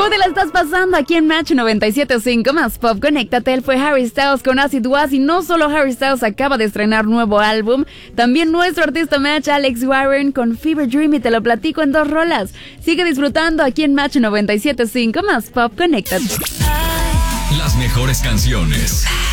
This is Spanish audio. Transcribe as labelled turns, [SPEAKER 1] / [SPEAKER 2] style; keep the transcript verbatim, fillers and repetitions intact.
[SPEAKER 1] te la estás pasando aquí en Match noventa y siete punto cinco más Pop. Conéctate, él fue Harry Styles con Acid Was. Y no solo Harry Styles acaba de estrenar nuevo álbum, también nuestro artista Match, Alex Warren, con Fever Dream, y te lo platico en dos rolas. Sigue disfrutando aquí en Match noventa y siete punto cinco más Pop. Conéctate.
[SPEAKER 2] Las mejores canciones.